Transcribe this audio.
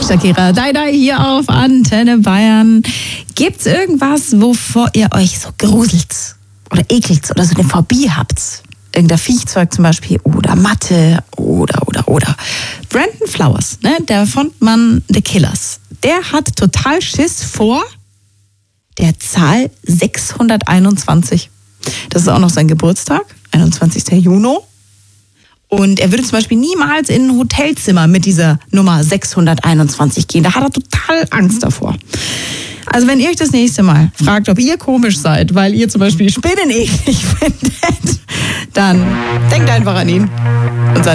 Shakira, Dai hier auf Antenne Bayern. Gibt's irgendwas, wovor ihr euch so gruselt oder ekelt oder so eine Phobie habt? Irgendein Viechzeug zum Beispiel oder Mathe oder. Brandon Flowers, ne, der Frontmann The Killers, der hat total Schiss vor der Zahl 621. Das ist auch noch sein Geburtstag, 21. Juni. Und er würde zum Beispiel niemals in ein Hotelzimmer mit dieser Nummer 621 gehen. Da hat er total Angst davor. Also wenn ihr euch das nächste Mal fragt, ob ihr komisch seid, weil ihr zum Beispiel Spinnen eklig findet, dann denkt einfach an ihn und seine